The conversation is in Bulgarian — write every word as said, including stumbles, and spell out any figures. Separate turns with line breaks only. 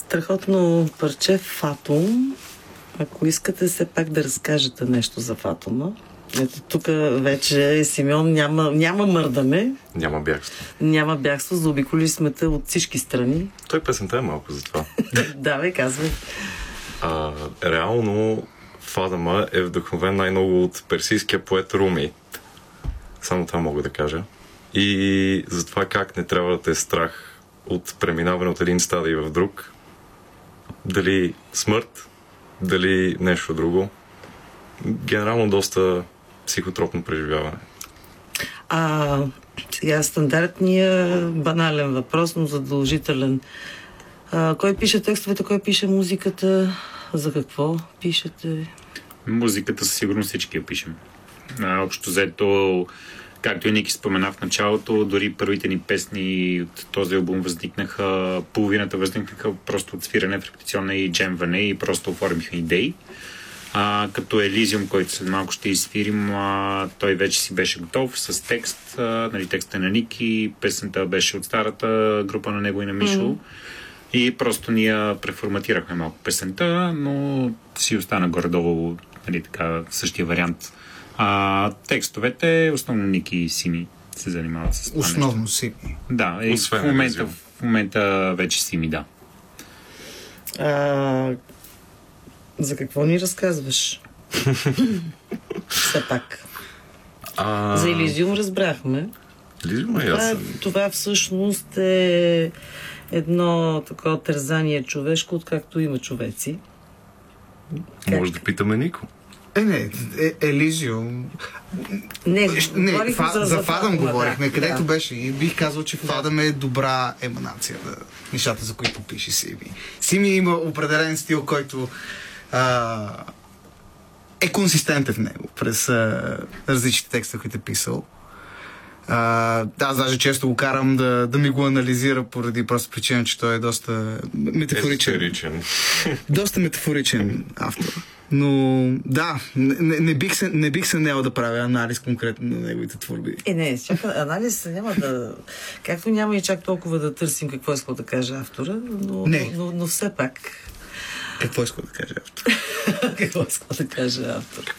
Страхотно парче Фатум. Ако искате все пак да разкажете нещо за Фатума. Ето тук вече Симеон няма, няма мърдане.
Няма бягство.
Няма бягство, заобиколи сме те от всички страни.
Той песента е малко за това.
Да, бе, казвай.
А, реално Фатума е вдъхновен най-много от персийския поет Руми. Само това мога да кажа. И за това как не трябва да те е страх от преминаване от един стадий в друг. Дали смърт, дали нещо друго. Генерално доста психотропно преживяване.
А сега стандартния банален въпрос, но задължителен. А, кой пише текстовете, кой пише музиката? За какво пишете?
Музиката със сигурност всички я пишем. А, общо взето, както и Ники спомена в началото, дори първите ни песни от този албум възникнаха, половината възникнаха просто от свирене в репетиционна и джемване и просто оформиха идеи. А, като Елизиум, който след малко ще изсвирим, а, той вече си беше готов с текст, а, нали, текста на Ники, песента беше от старата група на него и на Мишо. Mm-hmm. И просто ние преформатирахме малко песента, но си остана горе-долу, нали, така, същия вариант. А, текстовете, основно Ники и Сими се занимават с това.
Основно
нещо.
Сими.
Да, и в момента, в момента вече Сими, да.
А, за какво ни разказваш? Все пак.
А...
За Елизиум разбрахме.
Елизиум е
това,
ясен.
това всъщност е едно такова тързание човешко, откакто има човеци. Как?
Може да питаме Нико.
Е, не, е, Елизиум...
Не,
не фа, за, за Фадъм говорихме,
да,
където
да.
беше. И бих казал, че Фадъм е добра еманация на нещата, за които пише Сими. Сими има определен стил, който а, е консистентен в него през а, различните текста, които е писал. А, да, аз даже често го карам да, да ми го анализира поради просто причина, че той е доста метафоричен.
Естеричен.
Доста метафоричен автор. Но да, не, не, бих се, не бих се нел да правя анализ конкретно на неговите творби.
Е, не, чака, анализ няма да... Както няма и чак толкова да търсим какво иска да каже автора, но,
не.
но, но, но все пак...
Какво иска да каже автор?
Какво иска да каже автор?